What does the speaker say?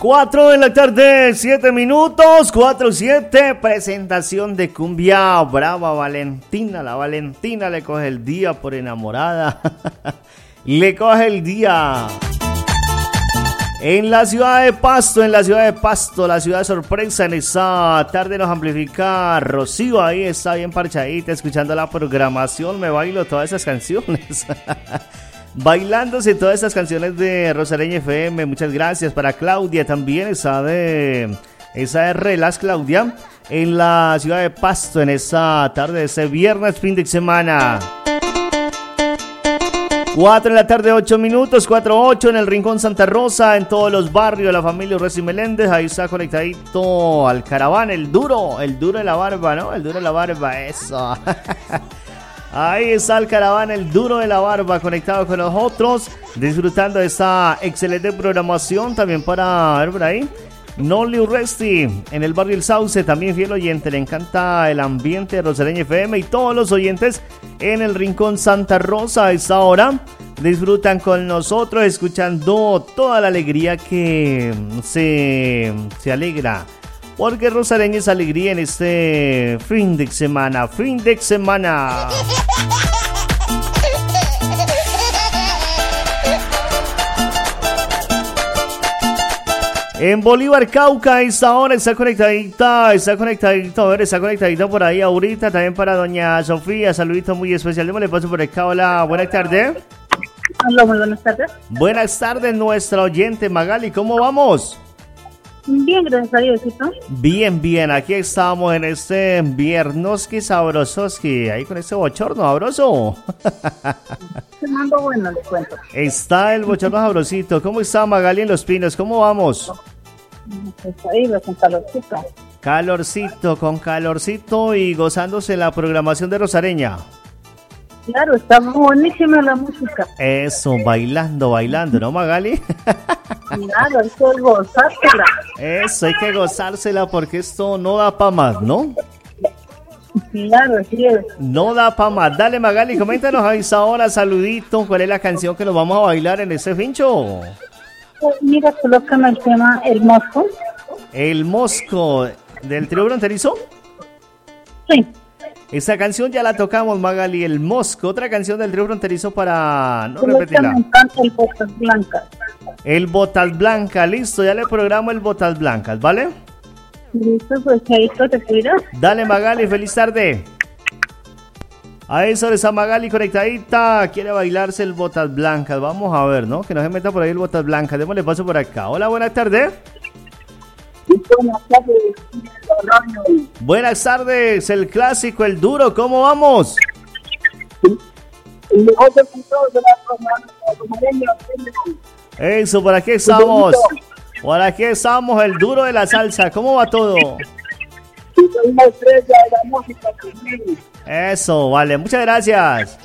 4 de la tarde, 7 minutos, 4-7, presentación de cumbia brava Valentina. La Valentina le coge el día por enamorada. Le coge el día. En la ciudad de Pasto, la ciudad de sorpresa, en esa tarde nos amplifica Rocío, ahí está bien parchadita, escuchando la programación, me bailo todas esas canciones. Bailándose todas esas canciones de Rosareña FM. Muchas gracias. Para Claudia también, esa de Relas, Claudia, en la ciudad de Pasto, en esa tarde de ese viernes, fin de semana. 4 de la tarde, 8 minutos, 4-8 en el Rincón Santa Rosa, en todos los barrios, la familia Urresti Meléndez, ahí está conectadito al Caraván, el duro de la barba, ¿no? El duro de la barba, eso. Ahí está el Caraván, el duro de la barba, conectado con nosotros, disfrutando de esta excelente programación. También para ver por ahí, Noli Urresti, en el barrio El Sauce, también fiel oyente, le encanta el ambiente de Rosareña FM. Y todos los oyentes en el Rincón Santa Rosa a esta hora disfrutan con nosotros, escuchando toda la alegría que se alegra. Porque Rosareña es alegría en este fin de semana. En Bolívar, Cauca, a esta hora está conectadita, está conectadita por ahí ahorita. También para doña Sofía, saludito muy especial. Démosle paso por acá. Hola, buenas tardes. Hola, muy buenas tardes. Buenas tardes, nuestra oyente Magali, ¿cómo vamos? Bien, gracias a Dios, ¿no? Bien, aquí estamos en este viernoski sabrososki, ahí con este bochorno sabroso. Te mando bueno, le cuento. Está el bochorno sabrosito. ¿Cómo está Magali en Los Pinos? ¿Cómo vamos? Pues ahí, con calorcito. Con calorcito y gozándose la programación de Rosareña. Claro, está buenísima la música. Eso, bailando, ¿no, Magali? Claro, hay que gozársela. Eso, hay que gozársela porque esto no da pa' más, ¿no? Claro, sí es. No da pa' más. Dale, Magali, coméntanos a esa hora, saludito, ¿cuál es la canción que nos vamos a bailar en ese fincho? Mira, colócame el tema El Mosco. El Mosco, ¿del trío fronterizo? Sí. Esa canción ya la tocamos, Magali, El Mosco. Otra canción del trío fronterizo para no repetirla. El Botas Blancas. El Botas Blancas, listo, ya le programo el Botas Blancas, ¿vale? Listo, pues ahí te cuidas. Dale, Magali, feliz tarde. A eso de esa Magali conectadita, quiere bailarse el Botas Blancas. Vamos a ver, ¿no? Que no se meta por ahí el Botas Blancas. Démosle paso por acá. Hola, buenas tardes. Buenas tardes. Buenas tardes, el clásico, el duro, ¿cómo vamos? Eso, por aquí estamos. Por aquí estamos, el duro de la salsa. ¿Cómo va todo? Eso, vale, muchas gracias.